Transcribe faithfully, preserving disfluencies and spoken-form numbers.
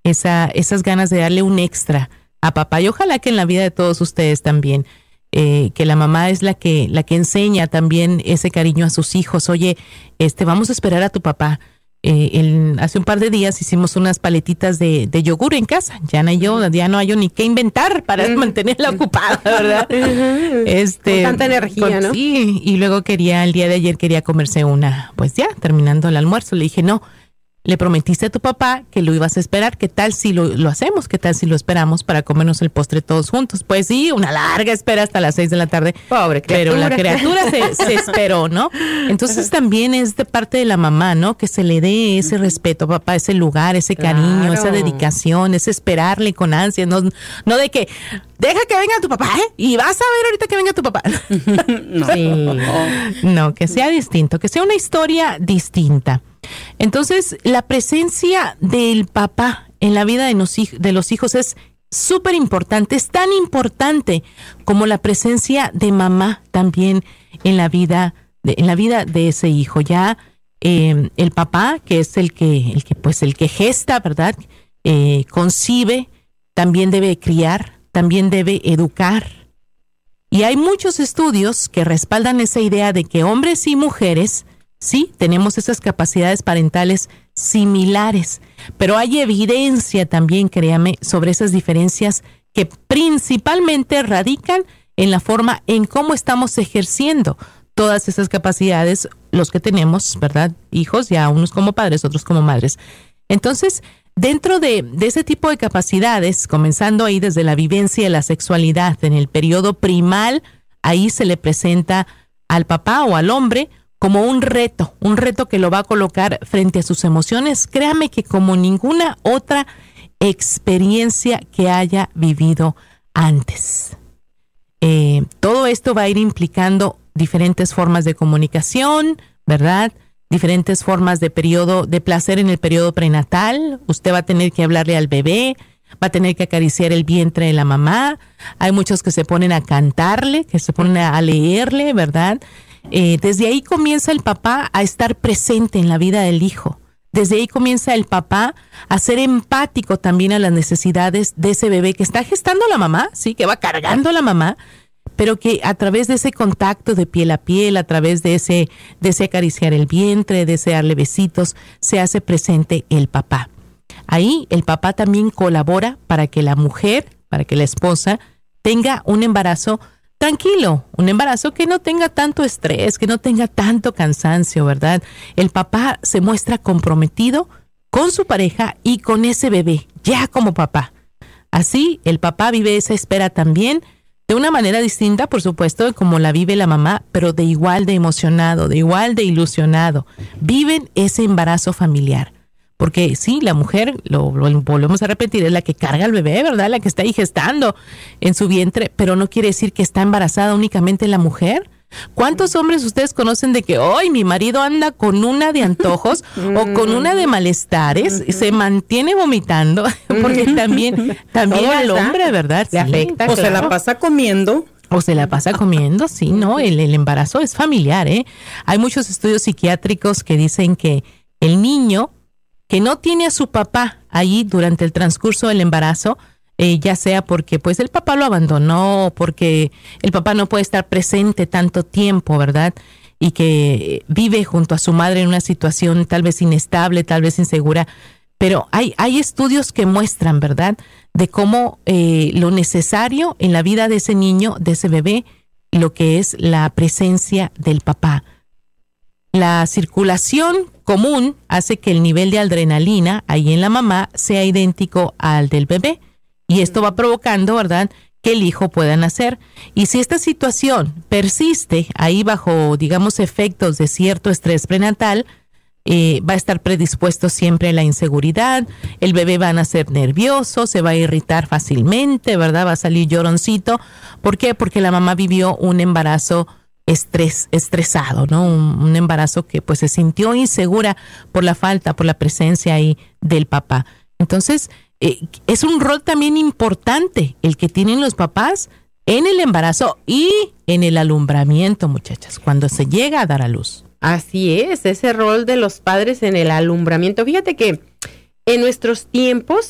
esa, esas ganas de darle un extra a papá. Y ojalá que en la vida de todos ustedes también, eh, que la mamá es la que, la que enseña también ese cariño a sus hijos. Oye, este, vamos a esperar a tu papá. Eh, el, hace un par de días hicimos unas paletitas de, de yogur en casa. Yana y yo, ya no hay ni qué inventar para uh-huh. mantenerla ocupada, ¿verdad? Uh-huh. Este, con tanta energía, con, ¿no? Sí, y luego quería, el día de ayer quería comerse una, pues ya, terminando el almuerzo, le dije, no, le prometiste a tu papá que lo ibas a esperar, ¿qué tal si lo, lo hacemos? ¿Qué tal si lo esperamos para comernos el postre todos juntos? Pues sí, una larga espera hasta las seis de la tarde. Pobre criatura. Pero la criatura se, se esperó, ¿no? Entonces también es de parte de la mamá, ¿no? Que se le dé ese respeto, papá, ese lugar, ese cariño, claro. esa dedicación, ese esperarle con ansia, no, no de que deja que venga tu papá, ¿eh? Y vas a ver ahorita que venga tu papá. No. Sí. No, que sea distinto, que sea una historia distinta. Entonces, la presencia del papá en la vida de los, hij- de los hijos es súper importante, es tan importante como la presencia de mamá también en la vida de, en la vida de ese hijo. Ya eh, el papá, que es el que, el que, pues el que gesta, ¿verdad? Eh, concibe, también debe criar, también debe educar. Y hay muchos estudios que respaldan esa idea de que hombres y mujeres sí, tenemos esas capacidades parentales similares, pero hay evidencia también, créame, sobre esas diferencias que principalmente radican en la forma en cómo estamos ejerciendo todas esas capacidades, los que tenemos, ¿verdad? Hijos, ya unos como padres, otros como madres. Entonces, dentro de, de ese tipo de capacidades, comenzando ahí desde la vivencia de la sexualidad en el periodo primal, ahí se le presenta al papá o al hombre como un reto, un reto que lo va a colocar frente a sus emociones. Créame que como ninguna otra experiencia que haya vivido antes. Eh, todo esto va a ir implicando diferentes formas de comunicación, ¿verdad? Diferentes formas de periodo, de placer en el periodo prenatal. Usted va a tener que hablarle al bebé, va a tener que acariciar el vientre de la mamá. Hay muchos que se ponen a cantarle, que se ponen a leerle, ¿verdad? Eh, desde ahí comienza el papá a estar presente en la vida del hijo. Desde ahí comienza el papá a ser empático también a las necesidades de ese bebé que está gestando la mamá, sí, que va cargando la mamá, pero que a través de ese contacto de piel a piel, a través de ese, de ese acariciar el vientre, de ese darle besitos, se hace presente el papá. Ahí el papá también colabora para que la mujer, para que la esposa tenga un embarazo tranquilo, un embarazo que no tenga tanto estrés, que no tenga tanto cansancio, ¿verdad? El papá se muestra comprometido con su pareja y con ese bebé, ya como papá. Así, el papá vive esa espera también de una manera distinta, por supuesto, de como la vive la mamá, pero de igual de emocionado, de igual de ilusionado. Viven ese embarazo familiar. Porque sí, la mujer, lo, lo volvemos a repetir, es la que carga al bebé, ¿verdad? La que está ahí gestando en su vientre, pero no quiere decir que está embarazada únicamente la mujer. ¿Cuántos hombres ustedes conocen de que hoy mi marido anda con una de antojos o con una de malestares, se mantiene vomitando? Porque también, también al hombre, ¿verdad? Le afecta, o claro. Se la pasa comiendo. O se la pasa comiendo, sí, ¿no? El, el embarazo es familiar, ¿eh? Hay muchos estudios psiquiátricos que dicen que el niño que no tiene a su papá ahí durante el transcurso del embarazo, eh, ya sea porque pues el papá lo abandonó, porque el papá no puede estar presente tanto tiempo, ¿verdad? Y que vive junto a su madre en una situación tal vez inestable, tal vez insegura. Pero hay, hay estudios que muestran, ¿verdad?, de cómo eh, lo necesario en la vida de ese niño, de ese bebé, lo que es la presencia del papá. La circulación común hace que el nivel de adrenalina ahí en la mamá sea idéntico al del bebé. Y esto va provocando, ¿verdad?, que el hijo pueda nacer. Y si esta situación persiste ahí bajo, digamos, efectos de cierto estrés prenatal, eh, va a estar predispuesto siempre a la inseguridad. El bebé va a nacer nervioso, se va a irritar fácilmente, ¿verdad? Va a salir lloroncito. ¿Por qué? Porque la mamá vivió un embarazo estrés, estresado, ¿no? Un, un embarazo que pues se sintió insegura por la falta, por la presencia ahí del papá. Entonces, eh, es un rol también importante el que tienen los papás en el embarazo y en el alumbramiento, muchachas, cuando se llega a dar a luz. Así es, ese rol de los padres en el alumbramiento. Fíjate que en nuestros tiempos